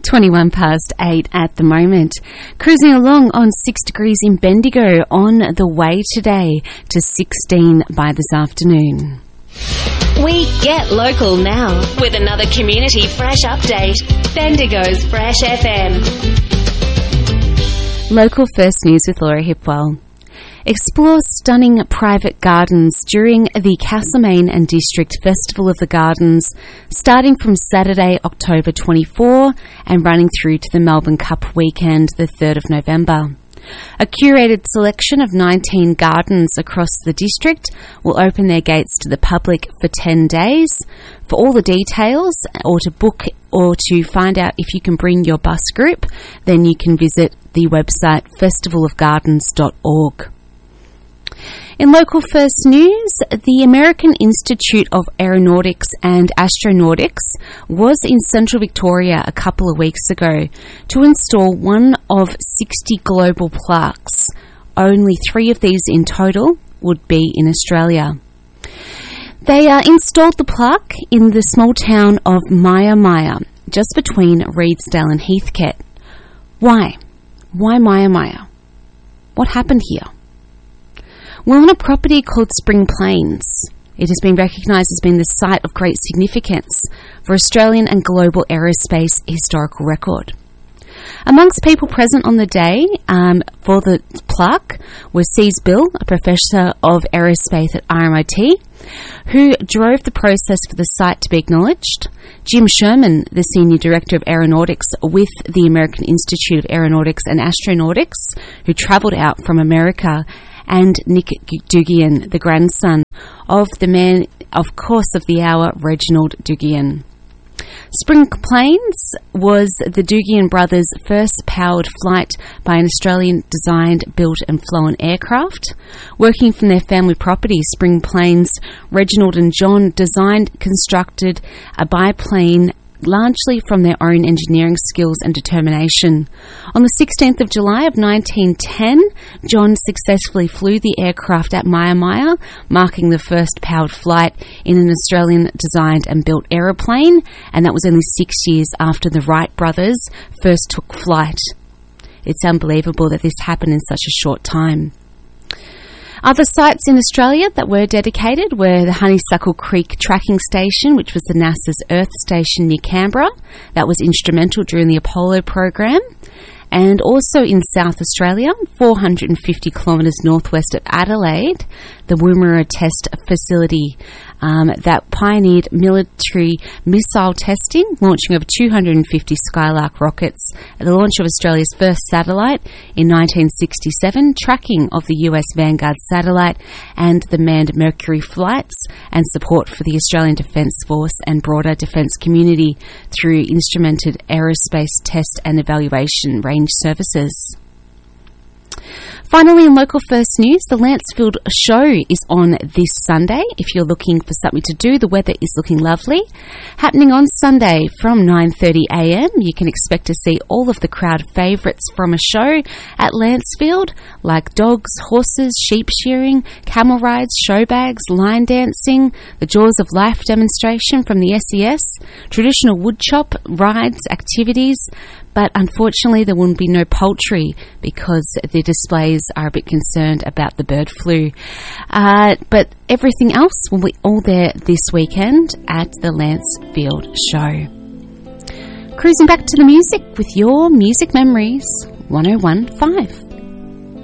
21 past 8 at the moment. Cruising along on 6 degrees in Bendigo, on the way today to 16 by this afternoon. We get local now with another Community Fresh update. Bendigo's Fresh FM. Local First News with Laura Hipwell. Explore stunning private gardens during the Castlemaine and District Festival of the Gardens, starting from Saturday, October 24 and running through to the Melbourne Cup weekend, the 3rd of November. A curated selection of 19 gardens across the district will open their gates to the public for 10 days. For all the details, or to book or to find out if you can bring your bus group, then you can visit the website festivalofgardens.org. In local first news, the American Institute of Aeronautics and Astronautics was in central Victoria a couple of weeks ago to install one of 60 global plaques. Only 3 of these in total would be in Australia. They installed the plaque in the small town of Maya, just between Reedsdale and Heathcote. Why? Why Maya? What happened here? Well, on a property called Spring Plains, it has been recognised as being the site of great significance for Australian and global aerospace historical record. Amongst people present on the day for the plaque was Sees Bill, a professor of aerospace at RMIT, who drove the process for the site to be acknowledged, Jim Sherman, the Senior Director of Aeronautics with the American Institute of Aeronautics and Astronautics, who travelled out from America, and Nick Duguian, the grandson of the man, of course, of the hour, Reginald Duguian. Spring Plains was the Duguian brothers' first powered flight by an Australian-designed, built and flown aircraft. Working from their family property, Spring Plains, Reginald and John constructed a biplane largely from their own engineering skills and determination. On the 16th of July of 1910, John successfully flew the aircraft at Maya, marking the first powered flight in an Australian-designed and built aeroplane, and that was only 6 years after the Wright brothers first took flight. It's unbelievable that this happened in such a short time. Other sites in Australia that were dedicated were the Honeysuckle Creek Tracking Station, which was the NASA's Earth Station near Canberra. That was instrumental during the Apollo program. And also in South Australia, 450 kilometres northwest of Adelaide, the Woomera Test Facility that pioneered military missile testing, launching over 250 Skylark rockets at the launch of Australia's first satellite in 1967, tracking of the US Vanguard satellite and the manned Mercury flights, and support for the Australian Defence Force and broader defence community through instrumented aerospace test and evaluation range services. Finally, in local first news, the Lancefield Show is on this Sunday. If you're looking for something to do, the weather is looking lovely. Happening on Sunday from 9:30am, you can expect to see all of the crowd favourites from a show at Lancefield, like dogs, horses, sheep shearing, camel rides, show bags, line dancing, the Jaws of Life demonstration from the SES, traditional woodchop, rides, activities, but unfortunately there will be no poultry because the displays are a bit concerned about the bird flu. But everything else will be all there this weekend at the Lancefield Show. Cruising back to the music with your Music Memories 101.5.